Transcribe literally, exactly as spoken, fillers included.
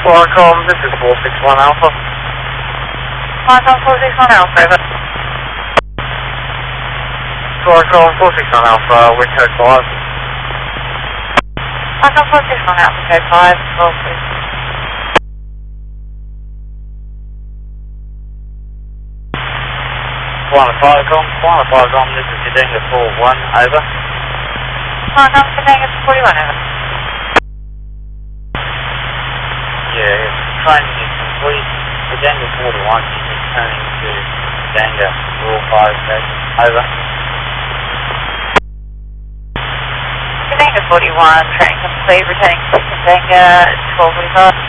Qualcomm, this is four six one Alpha. Qualcomm four six one Alpha, over. Qualcomm four six one Alpha, wind code five. Qualcomm four six one Alpha, code five, twelve please. One Qualcomm, one Qualcomm, this is Cadenga four one, over. Qualcomm Cadenga forty-one, over. Yeah, training is complete. Cadenga forty-one, you can turn into Cadenga four five station, over. Cadenga forty-one, training complete, returning to Cadenga twelve forty-five.